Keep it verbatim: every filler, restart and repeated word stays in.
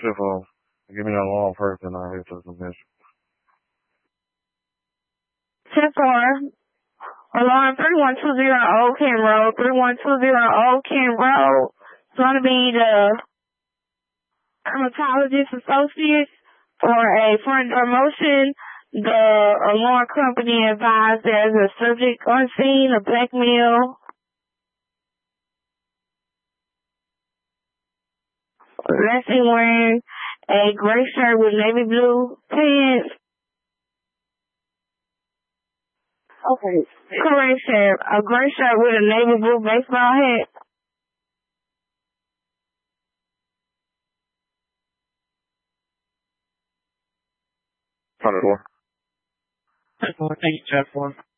Just uh, give me an alarm first and I'll hit the submission. ten four. Alarm three one two zero Old Ken Road. three one two zero Old Ken Road. It's going to be the dermatologist associate for a front door motion. The alarm company advised there's a subject on scene, a black male. Let's see, wearing a gray shirt with navy blue pants. Okay. Correction. A gray shirt with a navy blue baseball hat. Front door. Thank you, Jeff.